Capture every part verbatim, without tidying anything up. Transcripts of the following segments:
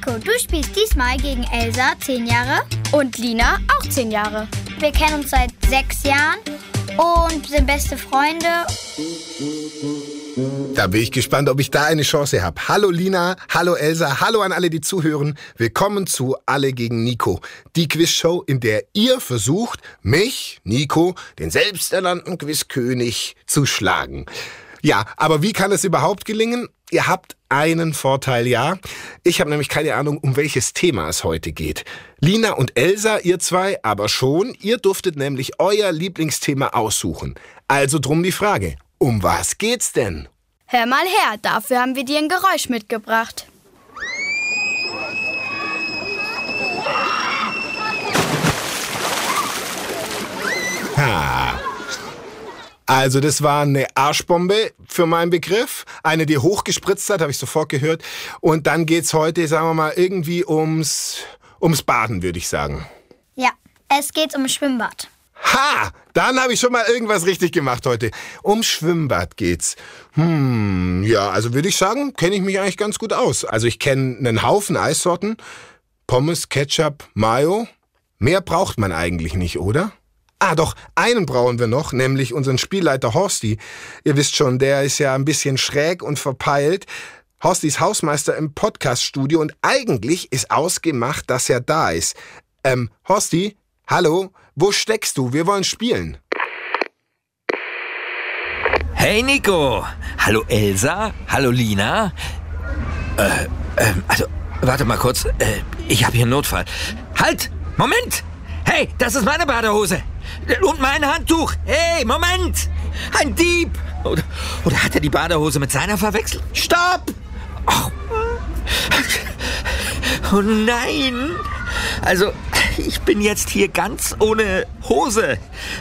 Nico, du spielst diesmal gegen Elsa, zehn Jahre. Und Lina, auch zehn Jahre. Wir kennen uns seit sechs Jahren und sind beste Freunde. Da bin ich gespannt, ob ich da eine Chance habe. Hallo Lina, hallo Elsa, hallo an alle, die zuhören. Willkommen zu Alle gegen Nico, die Quizshow, in der ihr versucht, mich, Nico, den selbsternannten Quizkönig, zu schlagen. Ja, aber wie kann es überhaupt gelingen? Ihr habt einen Vorteil, ja. Ich habe nämlich keine Ahnung, um welches Thema es heute geht. Lina und Elsa, ihr zwei, aber schon. Ihr durftet nämlich euer Lieblingsthema aussuchen. Also drum die Frage, um was geht's denn? Hör mal her, dafür haben wir dir ein Geräusch mitgebracht. Ha. Also das war eine Arschbombe für meinen Begriff. Eine, die hochgespritzt hat, habe ich sofort gehört. Und dann geht's heute, sagen wir mal, irgendwie ums, ums Baden, würde ich sagen. Ja, es geht um Schwimmbad. Ha! Dann habe ich schon mal irgendwas richtig gemacht heute. Um Schwimmbad geht's. Hm, ja, also würde ich sagen, kenne ich mich eigentlich ganz gut aus. Also ich kenne einen Haufen Eissorten. Pommes, Ketchup, Mayo. Mehr braucht man eigentlich nicht, oder? Ah, doch, einen brauchen wir noch, nämlich unseren Spielleiter Horsti. Ihr wisst schon, der ist ja ein bisschen schräg und verpeilt. Horsti ist Hausmeister im Podcaststudio und eigentlich ist ausgemacht, dass er da ist. Ähm, Horsti, hallo, wo steckst du? Wir wollen spielen. Hey Nico, hallo Elsa, hallo Lina. Äh, ähm, also, warte mal kurz, äh, ich habe hier einen Notfall. Halt, Moment! Hey, das ist meine Badehose. Und mein Handtuch. Hey, Moment! Ein Dieb! Oder, oder hat er die Badehose mit seiner verwechselt? Stopp! Oh, oh nein! Also, ich bin jetzt hier ganz ohne Hose.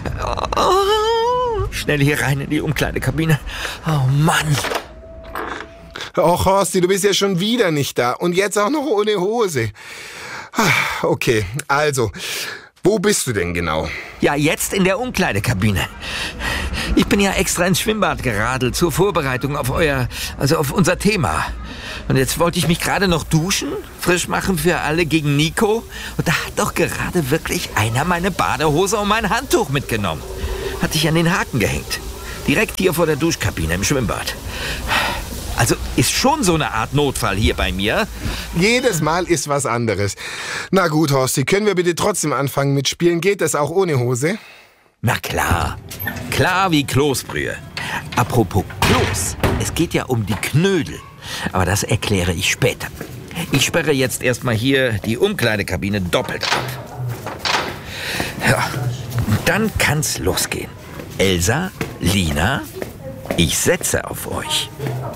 Oh, schnell hier rein in die Umkleidekabine. Oh Mann! Och, Horsti, du bist ja schon wieder nicht da. Und jetzt auch noch ohne Hose. Okay, also... Wo bist du denn genau? Ja, jetzt in der Umkleidekabine. Ich bin ja extra ins Schwimmbad geradelt zur Vorbereitung auf euer, also auf unser Thema. Und jetzt wollte ich mich gerade noch duschen, frisch machen für Alle gegen Nico. Und da hat doch gerade wirklich einer meine Badehose und mein Handtuch mitgenommen. Hatte ich an den Haken gehängt. Direkt hier vor der Duschkabine im Schwimmbad. Also ist schon so eine Art Notfall hier bei mir. Jedes Mal ist was anderes. Na gut, Horsti, können wir bitte trotzdem anfangen mit Spielen? Geht das auch ohne Hose? Na klar. Klar wie Kloßbrühe. Apropos Kloß, es geht ja um die Knödel. Aber das erkläre ich später. Ich sperre jetzt erstmal hier die Umkleidekabine doppelt ab. Ja, und dann kann's losgehen. Elsa, Lina, ich setze auf euch.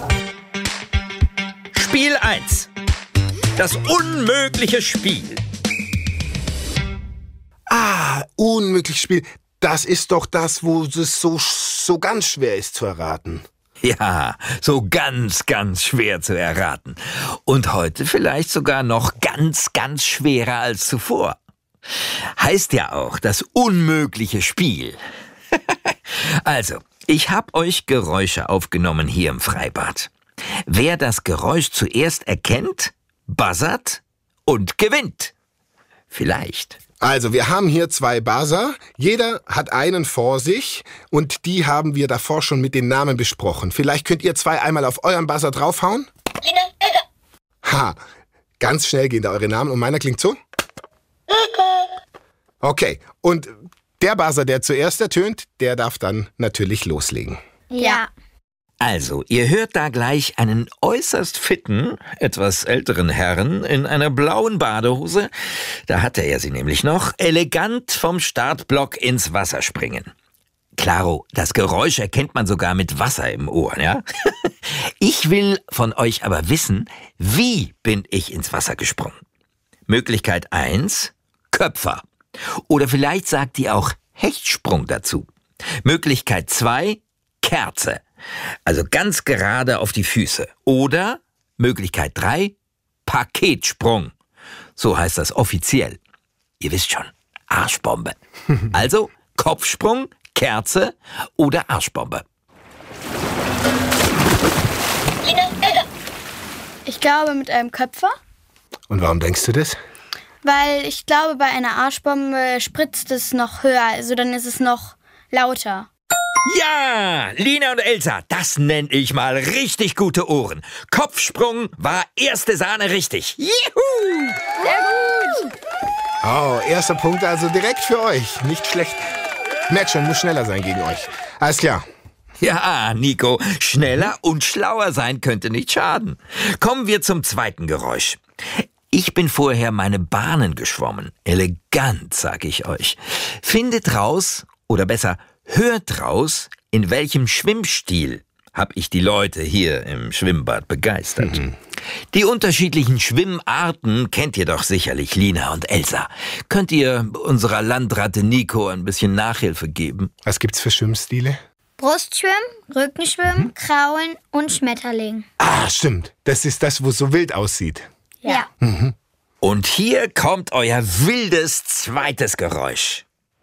Spiel eins. Das unmögliche Spiel. Ah, unmögliches Spiel. Das ist doch das, wo es so, so ganz schwer ist zu erraten. Ja, so ganz, ganz schwer zu erraten. Und heute vielleicht sogar noch ganz, ganz schwerer als zuvor. Heißt ja auch das unmögliche Spiel. Also, ich habe euch Geräusche aufgenommen hier im Freibad. Wer das Geräusch zuerst erkennt, buzzert und gewinnt. Vielleicht. Also, wir haben hier zwei Buzzer. Jeder hat einen vor sich und die haben wir davor schon mit den Namen besprochen. Vielleicht könnt ihr zwei einmal auf euren Buzzer draufhauen. Ha, ganz schnell gehen da eure Namen und meiner klingt so. Okay, und der Buzzer, der zuerst ertönt, der darf dann natürlich loslegen. Ja. Also, ihr hört da gleich einen äußerst fitten, etwas älteren Herrn in einer blauen Badehose, da hatte er sie nämlich noch, elegant vom Startblock ins Wasser springen. Klaro, das Geräusch erkennt man sogar mit Wasser im Ohr, ja? Ich will von euch aber wissen, wie bin ich ins Wasser gesprungen? Möglichkeit eins, Köpfer. Oder vielleicht sagt ihr auch Hechtsprung dazu. Möglichkeit zwei, Kerze. Also ganz gerade auf die Füße. Oder Möglichkeit drei, Paketsprung. So heißt das offiziell. Ihr wisst schon, Arschbombe. Also Kopfsprung, Kerze oder Arschbombe. Ich glaube mit einem Köpfer. Und warum denkst du das? Weil ich glaube, bei einer Arschbombe spritzt es noch höher, also dann ist es noch lauter. Ja, Lina und Elsa, das nenne ich mal richtig gute Ohren. Kopfsprung war erste Sahne richtig. Juhu! Sehr gut! Oh, erster Punkt also direkt für euch. Nicht schlecht. Merkt schon, muss schneller sein gegen euch. Alles klar. Ja, Nico, schneller und schlauer sein könnte nicht schaden. Kommen wir zum zweiten Geräusch. Ich bin vorher meine Bahnen geschwommen. Elegant, sag ich euch. Findet raus, oder besser, hört raus, in welchem Schwimmstil habe ich die Leute hier im Schwimmbad begeistert. Mhm. Die unterschiedlichen Schwimmarten kennt ihr doch sicherlich, Lina und Elsa. Könnt ihr unserer Landratte Nico ein bisschen Nachhilfe geben? Was gibt's für Schwimmstile? Brustschwimmen, Rückenschwimmen, mhm. Kraulen und Schmetterling. Ah, stimmt. Das ist das, wo es so wild aussieht. Ja. Mhm. Und hier kommt euer wildes zweites Geräusch.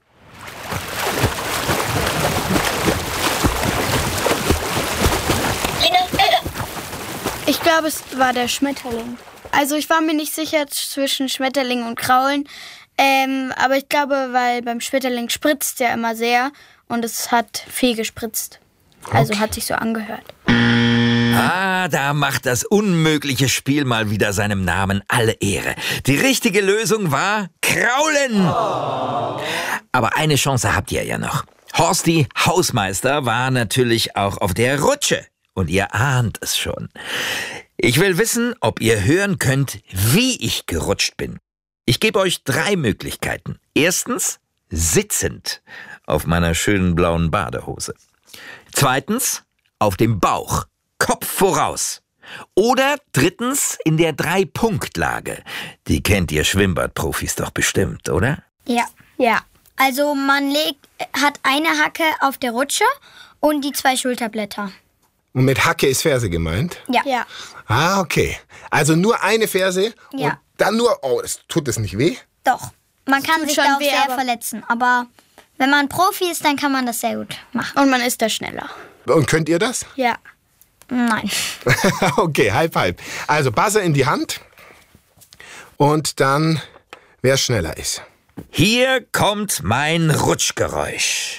Ich glaube, es war der Schmetterling. Also ich war mir nicht sicher zwischen Schmetterling und Kraulen. Ähm, aber ich glaube, weil beim Schmetterling spritzt ja immer sehr und es hat viel gespritzt. Also okay. Hat sich so angehört. Ah, da macht das unmögliche Spiel mal wieder seinem Namen alle Ehre. Die richtige Lösung war Kraulen. Oh. Aber eine Chance habt ihr ja noch. Horsti, Hausmeister, war natürlich auch auf der Rutsche. Und ihr ahnt es schon. Ich will wissen, ob ihr hören könnt, wie ich gerutscht bin. Ich gebe euch drei Möglichkeiten. Erstens, sitzend auf meiner schönen blauen Badehose. Zweitens, auf dem Bauch, Kopf voraus. Oder drittens, in der Drei-Punkt-Lage. Die kennt ihr Schwimmbadprofis doch bestimmt, oder? Ja. Ja. Also man legt, hat eine Hacke auf der Rutsche und die zwei Schulterblätter. Und mit Hacke ist Ferse gemeint? Ja. Ja. Ah, okay. Also nur eine Ferse Ja. und dann nur... Oh, das, tut das nicht weh? Doch. Man kann tut sich schon da auch weh, sehr aber- verletzen. Aber wenn man Profi ist, dann kann man das sehr gut machen. Und man ist da schneller. Und könnt ihr das? Ja. Nein. Okay, halb, halb. Also Buzzer in die Hand und dann, wer schneller ist. Hier kommt mein Rutschgeräusch.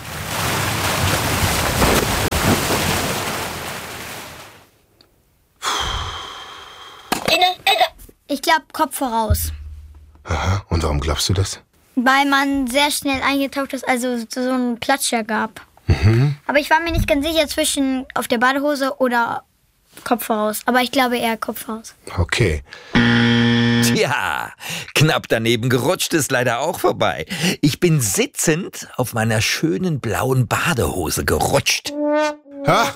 Ich glaube, Kopf voraus. Aha, und warum glaubst du das? Weil man sehr schnell eingetaucht ist, also so einen Platscher gab. Mhm. Aber ich war mir nicht ganz sicher zwischen auf der Badehose oder Kopf voraus. Aber ich glaube eher Kopf voraus. Okay. Tja, knapp daneben gerutscht ist leider auch vorbei. Ich bin sitzend auf meiner schönen blauen Badehose gerutscht. Ha?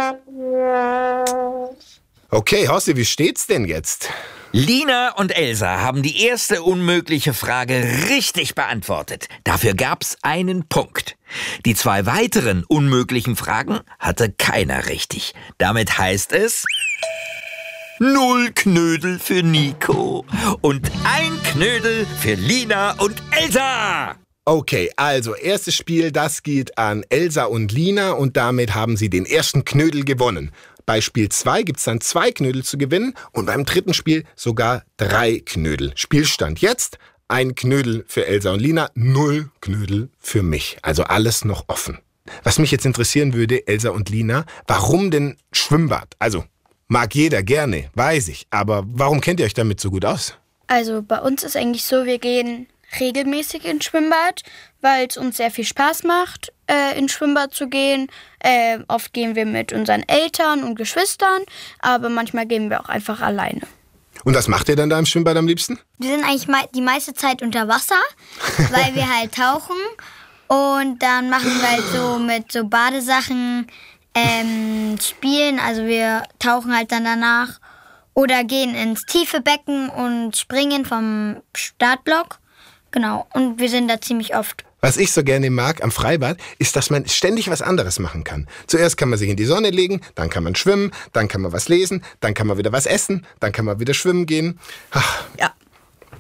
Okay, Horsti, wie steht's denn jetzt? Lina und Elsa haben die erste unmögliche Frage richtig beantwortet. Dafür gab's einen Punkt. Die zwei weiteren unmöglichen Fragen hatte keiner richtig. Damit heißt es null Knödel für Nico und ein Knödel für Lina und Elsa. Okay, also erstes Spiel, das geht an Elsa und Lina und damit haben sie den ersten Knödel gewonnen. Bei Spiel zwei gibt's dann zwei Knödel zu gewinnen und beim dritten Spiel sogar drei Knödel. Spielstand jetzt, ein Knödel für Elsa und Lina, null Knödel für mich. Also alles noch offen. Was mich jetzt interessieren würde, Elsa und Lina, warum denn Schwimmbad? Also, mag jeder gerne, weiß ich, aber warum kennt ihr euch damit so gut aus? Also bei uns ist eigentlich so, wir gehen regelmäßig ins Schwimmbad, weil es uns sehr viel Spaß macht, äh, ins Schwimmbad zu gehen. Äh, oft gehen wir mit unseren Eltern und Geschwistern, aber manchmal gehen wir auch einfach alleine. Und was macht ihr dann da im Schwimmbad am liebsten? Wir sind eigentlich mei- die meiste Zeit unter Wasser, weil wir halt tauchen. Und dann machen wir halt so mit so Badesachen ähm, spielen. Also wir tauchen halt dann danach. Oder gehen ins tiefe Becken und springen vom Startblock. Genau, und wir sind da ziemlich oft. Was ich so gerne mag am Freibad, ist, dass man ständig was anderes machen kann. Zuerst kann man sich in die Sonne legen, dann kann man schwimmen, dann kann man was lesen, dann kann man wieder was essen, dann kann man wieder schwimmen gehen. Ach, Ja.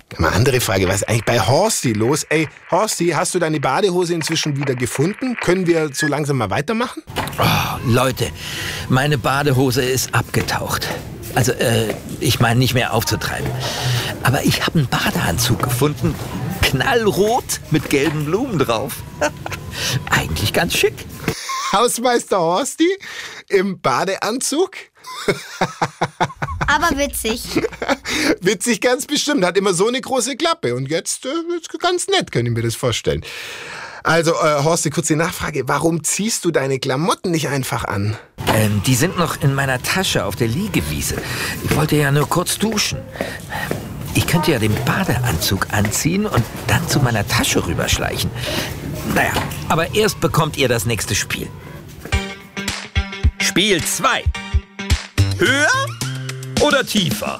Mal andere Frage, was ist eigentlich bei Horsti los? Ey, Horsti, hast du deine Badehose inzwischen wieder gefunden? Können wir so langsam mal weitermachen? Oh, Leute, meine Badehose ist abgetaucht. Also, äh, ich meine nicht mehr aufzutreiben. Aber ich habe einen Badeanzug gefunden. Knallrot mit gelben Blumen drauf. Eigentlich ganz schick. Hausmeister Horsti im Badeanzug? Aber witzig. Witzig ganz bestimmt. Hat immer so eine große Klappe. Und jetzt äh, ganz nett, kann ich mir das vorstellen. Also, äh, Horsti, kurze Nachfrage. Warum ziehst du deine Klamotten nicht einfach an? Ähm, die sind noch in meiner Tasche auf der Liegewiese. Ich wollte ja nur kurz duschen. Ich könnte ja den Badeanzug anziehen und dann zu meiner Tasche rüberschleichen. Naja, aber erst bekommt ihr das nächste Spiel. Spiel zwei. Höher oder tiefer?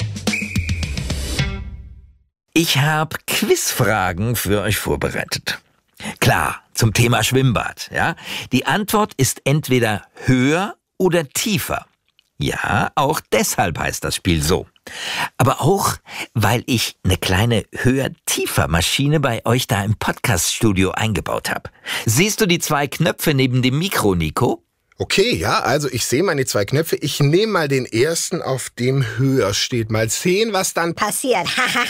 Ich habe Quizfragen für euch vorbereitet. Klar, zum Thema Schwimmbad, ja? Die Antwort ist entweder höher oder tiefer. Ja, auch deshalb heißt das Spiel so. Aber auch, weil ich eine kleine Höher-Tiefer-Maschine bei euch da im Podcast-Studio eingebaut habe. Siehst du die zwei Knöpfe neben dem Mikro, Nico? Okay, ja, also ich sehe meine zwei Knöpfe. Ich nehme mal den ersten, auf dem höher steht. Mal sehen, was dann passiert.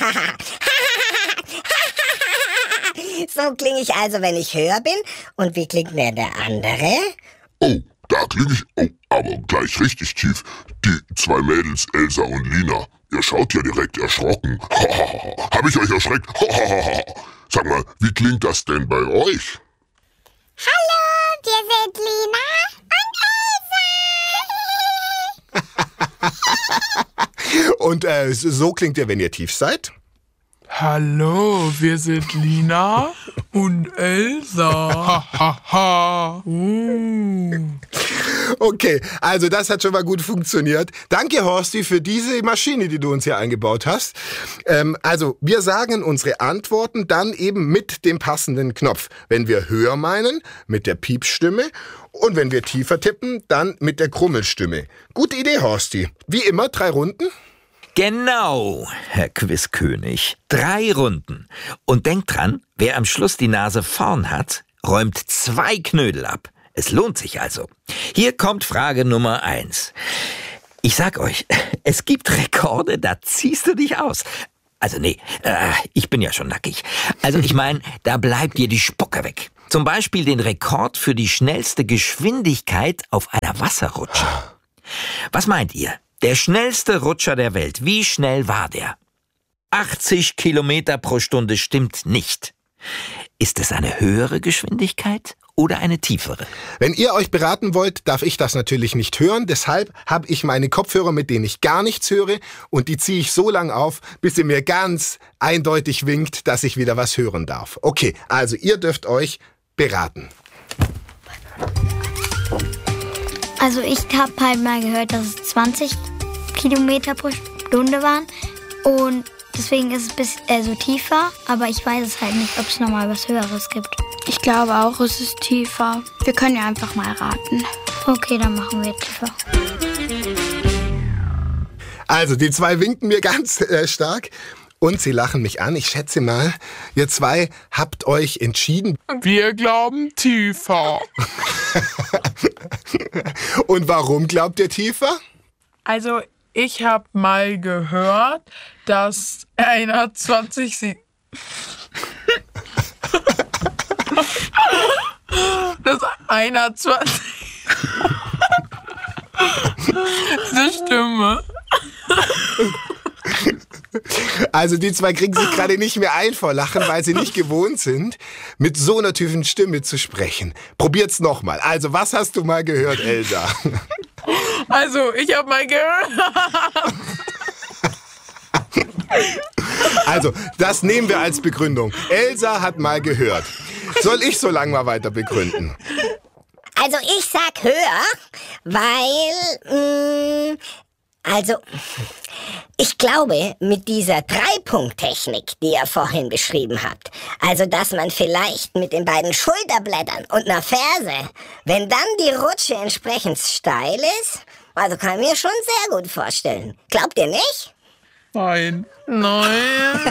So klinge ich also, wenn ich höher bin. Und wie klingt denn der andere? Oh, da klinge ich oh, aber gleich richtig tief. Die zwei Mädels, Elsa und Lina. Ihr schaut ja direkt erschrocken. Hab ich euch erschreckt? Sag mal, wie klingt das denn bei euch? Hallo, wir sind Lina und Elsa. Und äh, so klingt ihr, wenn ihr tief seid? Hallo, wir sind Lina und Elsa. uh. Okay, also das hat schon mal gut funktioniert. Danke, Horsti, für diese Maschine, die du uns hier eingebaut hast. Ähm, also, wir sagen unsere Antworten dann eben mit dem passenden Knopf. Wenn wir höher meinen, mit der Piepsstimme. Und wenn wir tiefer tippen, dann mit der Krummelstimme. Gute Idee, Horsti. Wie immer, drei Runden? Genau, Herr Quizkönig. Drei Runden. Und denkt dran, wer am Schluss die Nase vorn hat, räumt zwei Knödel ab. Es lohnt sich also. Hier kommt Frage Nummer eins. Ich sag euch, es gibt Rekorde, da ziehst du dich aus. Also nee, äh, ich bin ja schon nackig. Also ich meine, da bleibt dir die Spucke weg. Zum Beispiel den Rekord für die schnellste Geschwindigkeit auf einer Wasserrutsche. Was meint ihr? Der schnellste Rutscher der Welt, wie schnell war der? achtzig Kilometer pro Stunde stimmt nicht. Ist es eine höhere Geschwindigkeit oder eine tiefere? Wenn ihr euch beraten wollt, darf ich das natürlich nicht hören. Deshalb habe ich meine Kopfhörer, mit denen ich gar nichts höre. Und die ziehe ich so lange auf, bis ihr mir ganz eindeutig winkt, dass ich wieder was hören darf. Okay, also ihr dürft euch beraten. Also ich habe halt mal gehört, dass es zwanzig Kilometer pro Stunde waren. Und deswegen ist es bis, äh, so tiefer. Aber ich weiß es halt nicht, ob es nochmal was Höheres gibt. Ich glaube auch, es ist tiefer. Wir können ja einfach mal raten. Okay, dann machen wir tiefer. Also, die zwei winken mir ganz äh, stark und sie lachen mich an. Ich schätze mal, ihr zwei habt euch entschieden. Wir glauben tiefer. Und warum glaubt ihr tiefer? Also, ich habe mal gehört, dass einer zwanzig... Sie dass einer zwanzig... Diese Stimme. Also die zwei kriegen sich gerade nicht mehr ein vor Lachen, weil sie nicht gewohnt sind, mit so einer tiefen Stimme zu sprechen. Probiert's nochmal. Also, was hast du mal gehört, Elsa? Also, ich habe mal gehört... Also, das nehmen wir als Begründung. Elsa hat mal gehört. Soll ich so lange mal weiter begründen? Also ich sag höher, weil, mh, also ich glaube, mit dieser Dreipunkt-Technik, die ihr vorhin beschrieben habt, also dass man vielleicht mit den beiden Schulterblättern und einer Ferse, wenn dann die Rutsche entsprechend steil ist, also kann ich mir schon sehr gut vorstellen. Glaubt ihr nicht? Nein. Nein.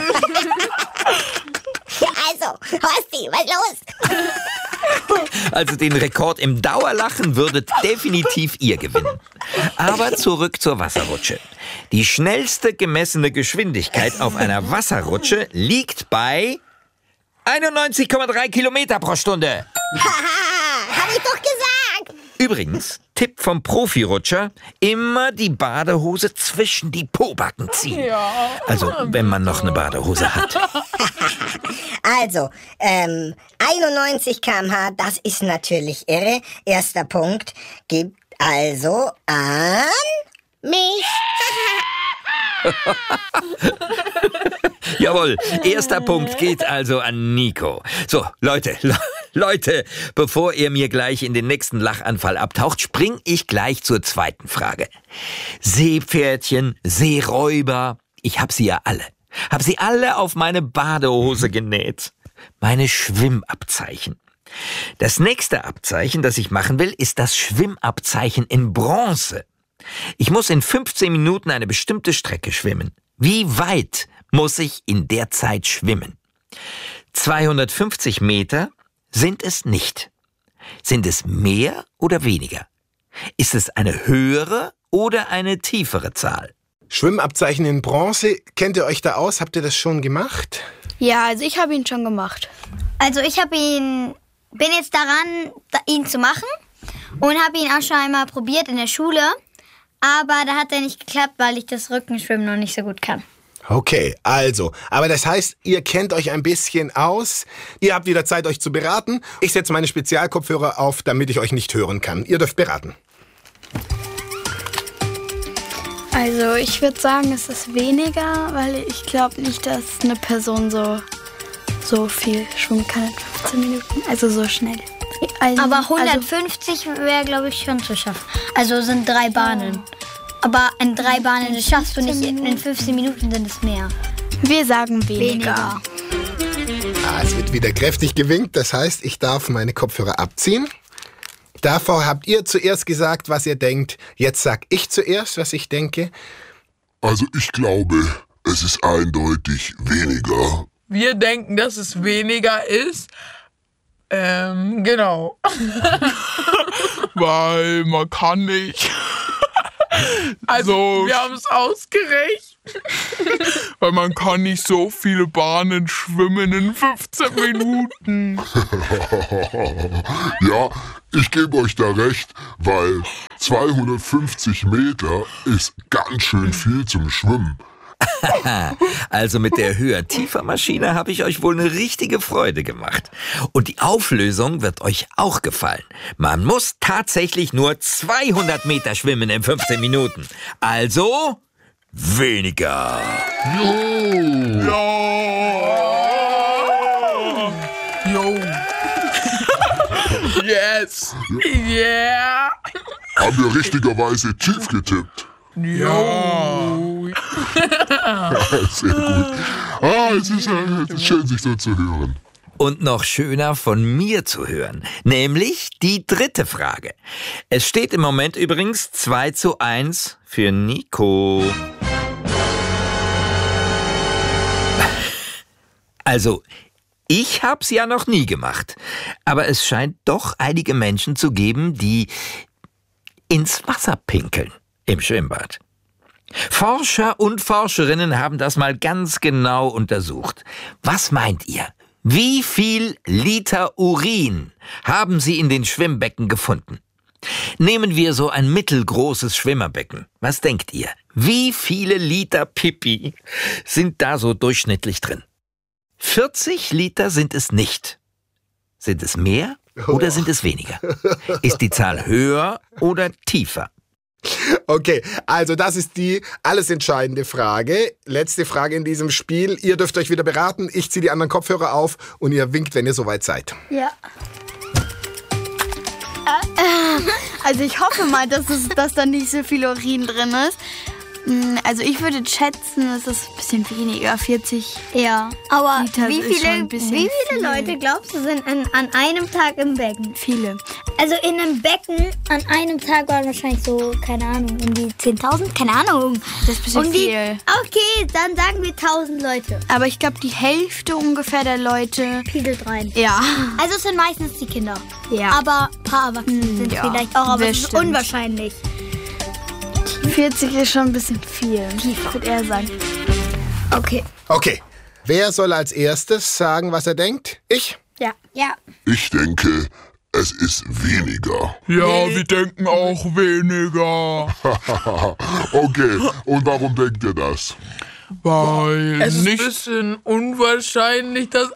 Also, Horsti, was los? Also den Rekord im Dauerlachen würdet definitiv ihr gewinnen. Aber zurück zur Wasserrutsche. Die schnellste gemessene Geschwindigkeit auf einer Wasserrutsche liegt bei einundneunzig Komma drei Kilometer pro Stunde. Haha, hab ich doch gesagt. Übrigens, Tipp vom Profirutscher, immer die Badehose zwischen die Pobacken ziehen. Ja. Also, wenn man noch eine Badehose hat. Also, ähm, einundneunzig Kilometer pro Stunde, das ist natürlich irre. Erster Punkt gibt also an mich. Jawohl, erster Punkt geht also an Nico. So, Leute, Le- Leute, bevor ihr mir gleich in den nächsten Lachanfall abtaucht, spring ich gleich zur zweiten Frage. Seepferdchen, Seeräuber, ich hab sie ja alle. Hab sie alle auf meine Badehose genäht. Meine Schwimmabzeichen. Das nächste Abzeichen, das ich machen will, ist das Schwimmabzeichen in Bronze. Ich muss in fünfzehn Minuten eine bestimmte Strecke schwimmen. Wie weit muss ich in der Zeit schwimmen? zweihundertfünfzig Meter sind es nicht. Sind es mehr oder weniger? Ist es eine höhere oder eine tiefere Zahl? Schwimmabzeichen in Bronze, kennt ihr euch da aus? Habt ihr das schon gemacht? Ja, also ich habe ihn schon gemacht. Also ich habe ihn, bin jetzt daran, ihn zu machen und habe ihn auch schon einmal probiert in der Schule. Aber da hat er nicht geklappt, weil ich das Rückenschwimmen noch nicht so gut kann. Okay, also, aber das heißt, ihr kennt euch ein bisschen aus. Ihr habt wieder Zeit, euch zu beraten. Ich setze meine Spezialkopfhörer auf, damit ich euch nicht hören kann. Ihr dürft beraten. Also ich würde sagen, es ist weniger, weil ich glaube nicht, dass eine Person so, so viel schwimmen kann in fünfzehn Minuten. Also so schnell. Also, Aber hundertfünfzig wäre, glaube ich, schon zu schaffen. Also sind drei Bahnen. Aber in drei Bahnen, das schaffst du nicht. In fünfzehn Minuten sind es mehr. Also, wir sagen weniger. Weniger. Ah, es wird wieder kräftig gewinkt. Das heißt, ich darf meine Kopfhörer abziehen. Davor habt ihr zuerst gesagt, was ihr denkt. Jetzt sag ich zuerst, was ich denke. Also ich glaube, es ist eindeutig weniger. Wir denken, dass es weniger ist. Ähm, genau. Weil man kann nicht. Also, So. wir haben es ausgerechnet. Weil man kann nicht so viele Bahnen schwimmen in fünfzehn Minuten. Ja, ich gebe euch da recht, weil zweihundertfünfzig Meter ist ganz schön viel zum Schwimmen. Also mit der Höher-Tiefer-Maschine habe ich euch wohl eine richtige Freude gemacht. Und die Auflösung wird euch auch gefallen. Man muss tatsächlich nur zweihundert Meter schwimmen in fünfzehn Minuten. Also weniger. Jo. Yes. Yeah. Haben wir richtigerweise tief getippt. Jo. Sehr gut. Ah, es ist, äh, es ist schön, sich so zu hören. Und noch schöner von mir zu hören, nämlich die dritte Frage. Es steht im Moment übrigens zwei zu eins für Nico. Also, ich hab's ja noch nie gemacht, aber es scheint doch einige Menschen zu geben, die ins Wasser pinkeln im Schwimmbad. Forscher und Forscherinnen haben das mal ganz genau untersucht. Was meint ihr? Wie viel Liter Urin haben sie in den Schwimmbecken gefunden? Nehmen wir so ein mittelgroßes Schwimmerbecken. Was denkt ihr? Wie viele Liter Pipi sind da so durchschnittlich drin? vierzig Liter sind es nicht. Sind es mehr oder sind es weniger? Ist die Zahl höher oder tiefer? Okay, also das ist die alles entscheidende Frage. Letzte Frage in diesem Spiel. Ihr dürft euch wieder beraten. Ich ziehe die anderen Kopfhörer auf und ihr winkt, wenn ihr soweit seid. Ja. Also ich hoffe mal, dass, es, dass da nicht so viel Urin drin ist. Also ich würde schätzen, es ist ein bisschen weniger, vierzig. Ja, aber Liter wie ist schon viele, ein bisschen wie viele viel. Leute glaubst du sind an, an einem Tag im Becken? Viele. Also in einem Becken an einem Tag waren wahrscheinlich so, keine Ahnung, um die zehntausend, keine Ahnung. Das ist ein bisschen um die, viel. Okay, dann sagen wir tausend Leute. Aber ich glaube, die Hälfte ungefähr der Leute... Pieselt rein. Ja. Also es sind meistens die Kinder. Ja. Aber ein paar Erwachsene Hm, sind ja, vielleicht auch, aber das es ist stimmt. unwahrscheinlich. vierzig ist schon ein bisschen viel. Ich würde eher sagen. Okay. Okay. Wer soll als erstes sagen, was er denkt? Ich? Ja. Ja. Ich denke, es ist weniger. Ja, wir denken auch weniger. Okay, und warum denkt ihr das? Weil Es ist ein nicht... bisschen unwahrscheinlich, dass...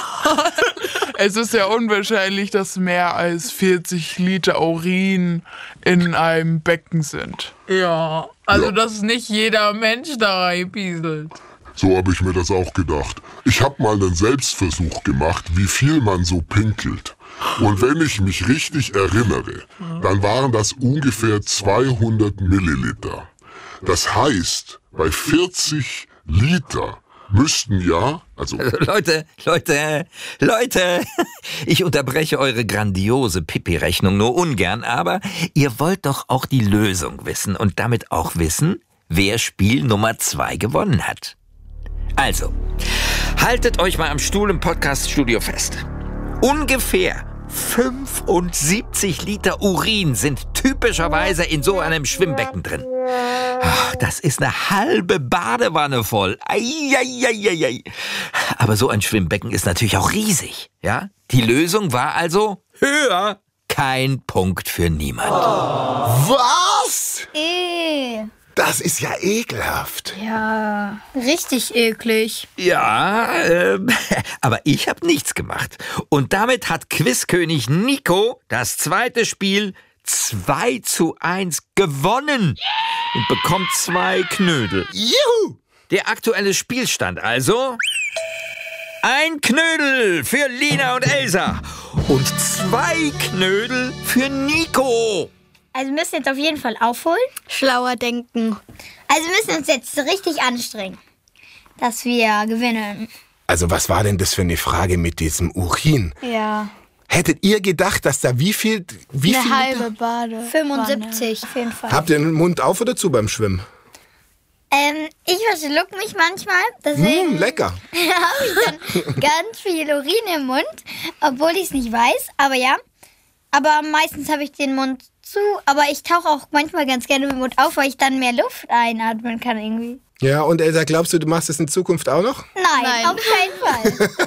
Es ist ja unwahrscheinlich, dass mehr als vierzig Liter Urin in einem Becken sind. Ja, also Ja. dass nicht jeder Mensch da reinpieselt. So habe ich mir das auch gedacht. Ich habe mal einen Selbstversuch gemacht, wie viel man so pinkelt. Und wenn ich mich richtig erinnere, dann waren das ungefähr zweihundert Milliliter. Das heißt, bei vierzig Liter müssten ja, also Leute, Leute, Leute, ich unterbreche eure grandiose Pipi-Rechnung nur ungern, aber ihr wollt doch auch die Lösung wissen und damit auch wissen, wer Spiel Nummer zwei gewonnen hat. Also, haltet euch mal am Stuhl im Podcast-Studio fest. Ungefähr fünfundsiebzig Liter Urin sind typischerweise in so einem Schwimmbecken drin. Ach, das ist eine halbe Badewanne voll. Eieieiei. Aber so ein Schwimmbecken ist natürlich auch riesig. Ja? Die Lösung war also höher. Kein Punkt für niemand. Was? Eh. Das ist ja ekelhaft. Ja. Richtig eklig. Ja, ähm, aber ich habe nichts gemacht. Und damit hat Quizkönig Nico das zweite Spiel zwei zu eins gewonnen und bekommt zwei Knödel. Juhu! Der aktuelle Spielstand also: ein Knödel für Lina und Elsa und zwei Knödel für Nico. Also wir müssen jetzt auf jeden Fall aufholen. Schlauer denken. Also wir müssen uns jetzt richtig anstrengen, dass wir gewinnen. Also was war denn das für eine Frage mit diesem Urin? Ja. Hättet ihr gedacht, dass da wie viel... Wie Eine viel halbe Bade. fünfundsiebzig auf jeden Fall. Habt ihr den Mund auf oder zu beim Schwimmen? Ähm, ich verschluck mich manchmal, deswegen Hm, lecker. habe ich dann ganz viel Urin im Mund, obwohl ich es nicht weiß. Aber ja, aber meistens habe ich den Mund zu. Aber ich tauche auch manchmal ganz gerne mit dem Mund auf, weil ich dann mehr Luft einatmen kann irgendwie. Ja, und Elsa, glaubst du, du machst das in Zukunft auch noch? Nein, Nein. auf keinen Fall.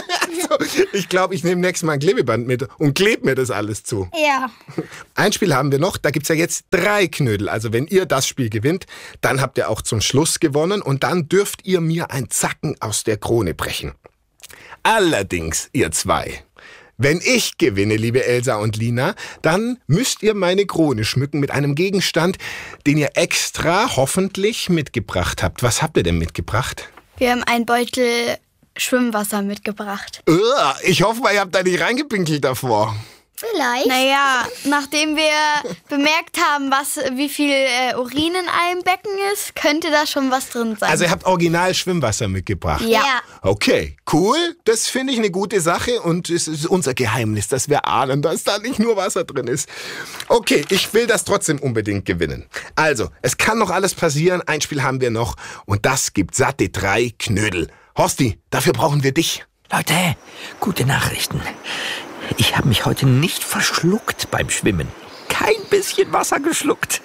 So, ich glaube, ich nehme nächstes Mal ein Klebeband mit und klebe mir das alles zu. Ja. Ein Spiel haben wir noch, da gibt's ja jetzt drei Knödel. Also wenn ihr das Spiel gewinnt, dann habt ihr auch zum Schluss gewonnen und dann dürft ihr mir ein Zacken aus der Krone brechen. Allerdings, ihr zwei, wenn ich gewinne, liebe Elsa und Lina, dann müsst ihr meine Krone schmücken mit einem Gegenstand, den ihr extra hoffentlich mitgebracht habt. Was habt ihr denn mitgebracht? Wir haben einen Beutel Schwimmwasser mitgebracht. Uah, ich hoffe mal, ihr habt da nicht reingepinkelt davor. Vielleicht. Naja, nachdem wir bemerkt haben, was, wie viel äh, Urin in einem Becken ist, könnte da schon was drin sein. Also ihr habt original Schwimmwasser mitgebracht. ja. Ja. Okay, cool. Das finde ich eine gute Sache und es ist unser Geheimnis, dass wir ahnen, dass da nicht nur Wasser drin ist. Okay, ich will das trotzdem unbedingt gewinnen. Also, es kann noch alles passieren. Ein Spiel haben wir noch und das gibt satte drei Knödel. Horsti, dafür brauchen wir dich. Leute, gute Nachrichten. Ich habe mich heute nicht verschluckt beim Schwimmen. Kein bisschen Wasser geschluckt.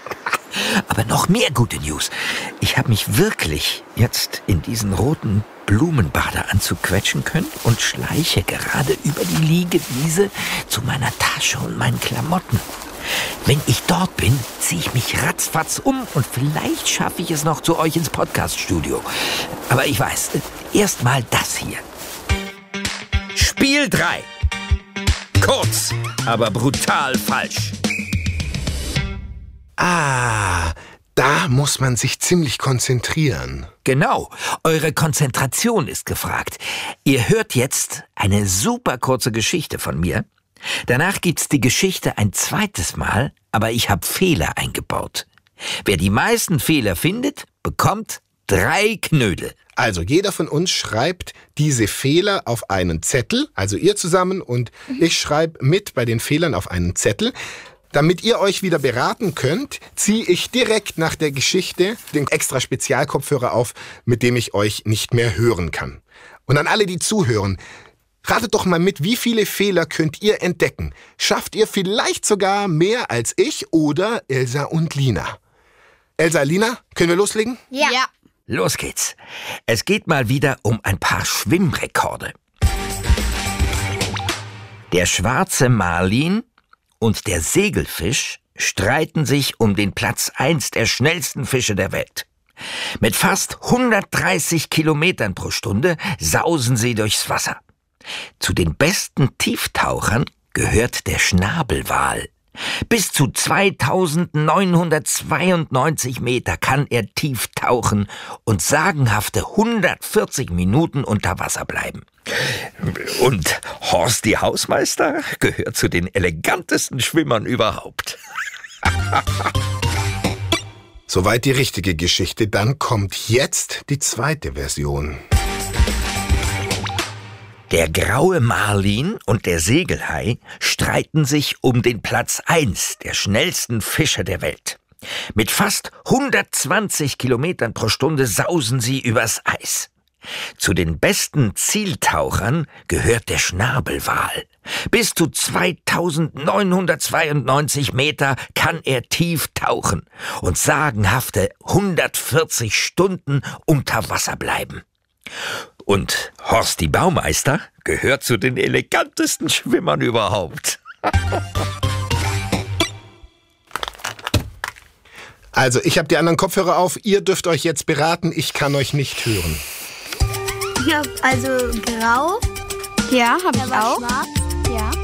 Aber noch mehr gute News. Ich habe mich wirklich jetzt in diesen roten Blumenbadeanzug quetschen können und schleiche gerade über die Liegewiese zu meiner Tasche und meinen Klamotten. Wenn ich dort bin, ziehe ich mich ratzfatz um und vielleicht schaffe ich es noch zu euch ins Podcast-Studio. Aber ich weiß, erst mal das hier. Spiel drei. Kurz, aber brutal falsch. Ah, da muss man sich ziemlich konzentrieren. Genau, eure Konzentration ist gefragt. Ihr hört jetzt eine super kurze Geschichte von mir. Danach gibt's die Geschichte ein zweites Mal, aber ich habe Fehler eingebaut. Wer die meisten Fehler findet, bekommt drei Knödel. Also jeder von uns schreibt diese Fehler auf einen Zettel, also ihr zusammen und ich schreibe mit bei den Fehlern auf einen Zettel. Damit ihr euch wieder beraten könnt, ziehe ich direkt nach der Geschichte den extra Spezialkopfhörer auf, mit dem ich euch nicht mehr hören kann. Und an alle, die zuhören, ratet doch mal mit, wie viele Fehler könnt ihr entdecken? Schafft ihr vielleicht sogar mehr als ich oder Elsa und Lina? Elsa, Lina, können wir loslegen? Ja. ja. Los geht's. Es geht mal wieder um ein paar Schwimmrekorde. Der schwarze Marlin und der Segelfisch streiten sich um den Platz eins der schnellsten Fische der Welt. Mit fast hundertdreißig Kilometern pro Stunde sausen sie durchs Wasser. Zu den besten Tieftauchern gehört der Schnabelwal. Bis zu zweitausendneunhundertzweiundneunzig Meter kann er tief tauchen und sagenhafte hundertvierzig Minuten unter Wasser bleiben. Und Horst die Hausmeister gehört zu den elegantesten Schwimmern überhaupt. Soweit die richtige Geschichte. Dann kommt jetzt die zweite Version. Der graue Marlin und der Segelhai streiten sich um den Platz eins der schnellsten Fische der Welt. Mit fast hundertzwanzig Kilometern pro Stunde sausen sie übers Eis. Zu den besten Zieltauchern gehört der Schnabelwal. Bis zu zweitausendneunhundertzweiundneunzig Meter kann er tief tauchen und sagenhafte hundertvierzig Stunden unter Wasser bleiben. Und Horst die Baumeister gehört zu den elegantesten Schwimmern überhaupt. Also, ich habe die anderen Kopfhörer auf. Ihr dürft euch jetzt beraten. Ich kann euch nicht hören. Ja, also grau. Ja, habe ich auch. Schwarz. Ja.